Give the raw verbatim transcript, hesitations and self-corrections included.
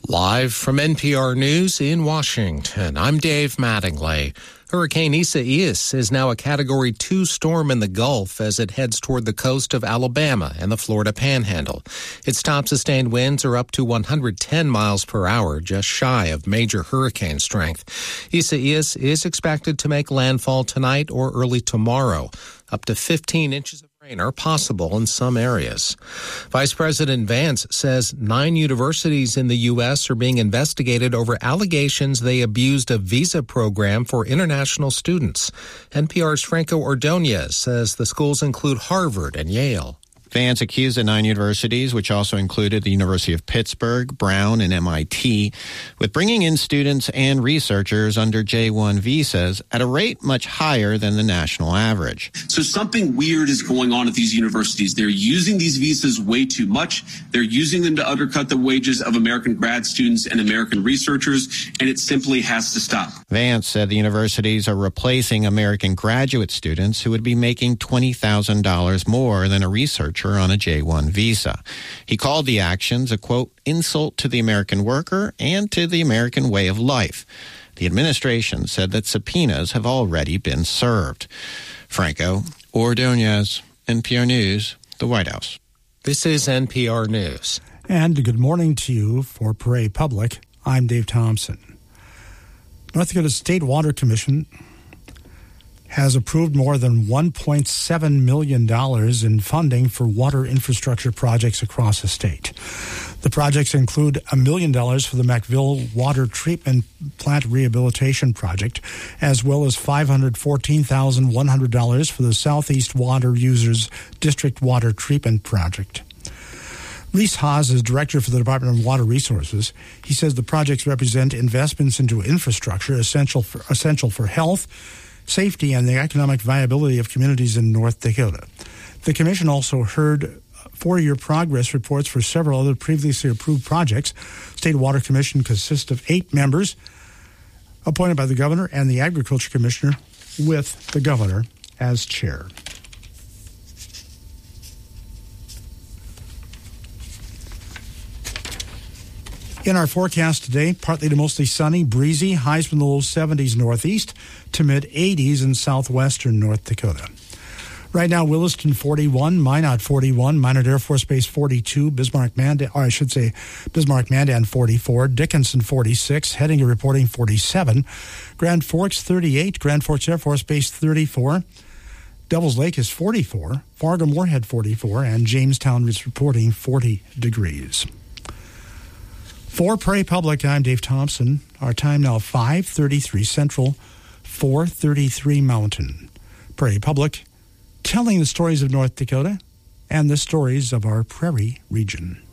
Live from N P R News in Washington, I'm Dave Mattingly. Hurricane Isaias is now a Category two storm in the Gulf as it heads toward the coast of Alabama and the Florida Panhandle. Its top sustained winds are up to one hundred ten miles per hour, just shy of major hurricane strength. Isaias is expected to make landfall tonight or early tomorrow. Up to fifteen inches of rain are possible in some areas. Vice President Vance says nine universities in the U S are being investigated over allegations they abused a visa program for international students. N P R's Franco Ordonez says the schools include Harvard and Yale. Vance accused the nine universities, which also included the University of Pittsburgh, Brown, and M I T, with bringing in students and researchers under J one visas at a rate much higher than the national average. So something weird is going on at these universities. They're using these visas way too much. They're using them to undercut the wages of American grad students and American researchers, and it simply has to stop. Vance said the universities are replacing American graduate students who would be making twenty thousand dollars more than a researcher on a J one visa. He called the actions a, quote, insult to the American worker and to the American way of life. The administration said that subpoenas have already been served. Franco Ordonez, N P R News, the White House. This is N P R News. And good morning to you for Prairie Public. I'm Dave Thompson. North Dakota State Water Commission has approved more than one point seven million dollars in funding for water infrastructure projects across the state. The projects include a million dollars for the McVille Water Treatment Plant Rehabilitation Project, as well as five hundred fourteen thousand one hundred dollars for the Southeast Water Users District Water Treatment Project. Reese Haas is director for the Department of Water Resources. He says the projects represent investments into infrastructure essential for, essential for health, safety, and the economic viability of communities in North Dakota. The commission also heard four-year progress reports for several other previously approved projects. State Water Commission consists of eight members appointed by the governor and the Agriculture Commissioner, with the governor as chair. In our forecast today, partly to mostly sunny, breezy, highs from the low seventies northeast to mid-eighties in southwestern North Dakota. Right now, Williston forty-one, Minot forty-one, Minot Air Force Base forty-two, Bismarck Mandan, or I should say Bismarck Mandan forty-four, Dickinson forty-six, Hettinger reporting forty-seven, Grand Forks thirty-eight, Grand Forks Air Force Base thirty-four, Devils Lake is forty-four, Fargo Moorhead forty-four, and Jamestown is reporting forty degrees. For Prairie Public, I'm Dave Thompson. Our time now five thirty-three Central, four thirty-three Mountain. Prairie Public, telling the stories of North Dakota and the stories of our prairie region.